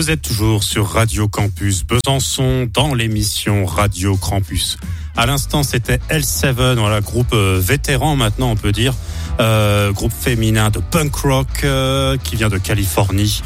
Vous êtes toujours sur Radio Campus Besançon dans l'émission Radio Campus. À l'instant, c'était L7, voilà, groupe vétéran maintenant on peut dire, groupe féminin de punk rock qui vient de Californie.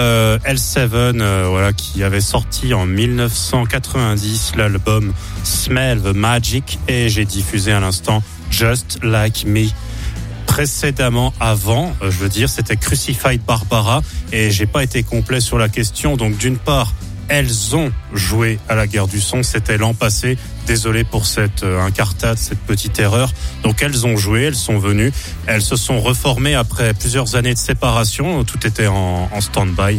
L7, voilà, qui avait sorti en 1990 l'album Smell the Magic, et j'ai diffusé à l'instant Just Like Me. Précédemment, avant, je veux dire, c'était Crucified Barbara, et j'ai pas été complet sur la question. Donc d'une part, elles ont joué à la Guerre du Son, c'était l'an passé. Désolé pour cette incartade, cette petite erreur. Donc elles ont joué, elles sont venues, elles se sont reformées après plusieurs années de séparation. Tout était en stand-by.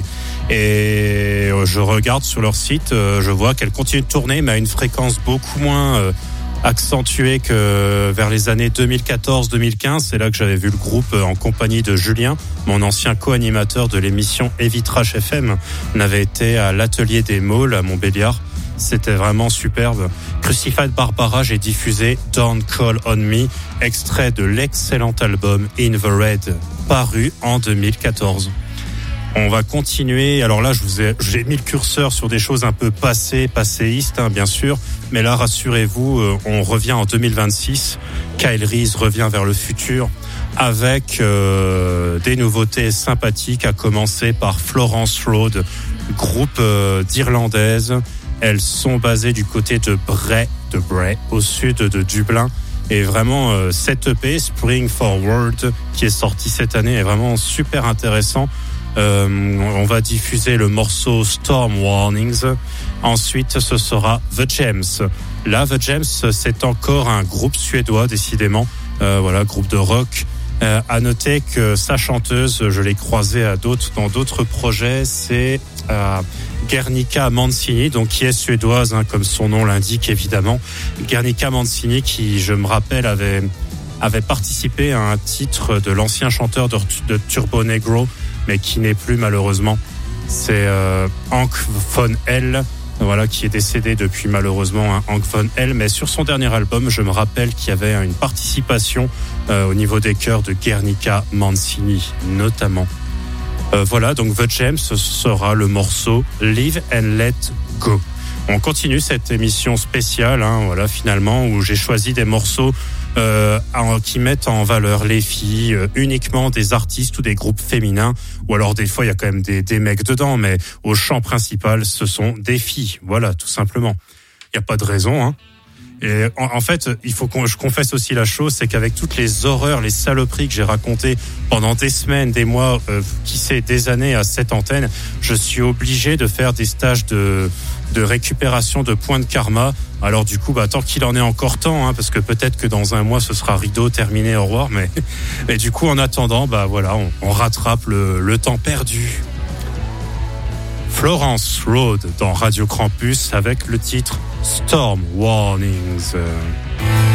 Et je regarde sur leur site, je vois qu'elles continuent de tourner, mais à une fréquence beaucoup moins accentué que vers les années 2014-2015. C'est là que j'avais vu le groupe en compagnie de Julien, mon ancien co-animateur de l'émission Evitrash FM. On avait été à l'atelier des Maules à Montbéliard. C'était vraiment superbe. Crucified Barbara, j'ai diffusé Don't Call on Me, extrait de l'excellent album In the Red, paru en 2014. On va continuer. Alors là, j'ai mis le curseur sur des choses un peu passéistes, hein, bien sûr. Mais là, rassurez-vous, on revient en 2026. Kyle Reese revient vers le futur avec des nouveautés sympathiques, à commencer par Florence Road, groupe d'Irlandaises. Elles sont basées du côté de Bray, au sud de Dublin. Et vraiment, cette EP, Spring Forward, qui est sorti cette année, est vraiment super intéressant. On va diffuser le morceau Storm Warnings. Ensuite, ce sera The Gems. Là, The Gems, c'est encore un groupe suédois, décidément. Voilà, groupe de rock. À noter que sa chanteuse, je l'ai croisée dans d'autres projets, c'est Guernica Mancini, donc qui est suédoise, hein, comme son nom l'indique évidemment. Guernica Mancini, qui, je me rappelle, avait participé à un titre de l'ancien chanteur de Turbo Negro, mais qui n'est plus malheureusement. C'est Hank von Hell, voilà, qui est décédé depuis malheureusement, hein, Hank von Hell. Mais sur son dernier album, je me rappelle qu'il y avait une participation au niveau des chœurs de Guernica Mancini, notamment. Voilà, donc The Gems, ce sera le morceau Live and Let Go. On continue cette émission spéciale, hein, voilà, finalement, où j'ai choisi des morceaux qui mettent en valeur les filles, uniquement des artistes ou des groupes féminins, ou alors des fois il y a quand même des mecs dedans, mais au chant principal ce sont des filles, voilà, tout simplement. Il n'y a pas de raison, hein. Et en fait, il faut que je confesse aussi la chose, c'est qu'avec toutes les horreurs, les saloperies que j'ai racontées pendant des semaines, des mois, qui sait, des années à cette antenne, je suis obligé de faire des stages de récupération de points de karma. Alors du coup, tant qu'il en est encore temps, hein, parce que peut-être que dans un mois ce sera rideau, terminé, au revoir, mais du coup en attendant, voilà, on rattrape le temps perdu. Florence Road dans Radio Campus avec le titre Storm Warnings.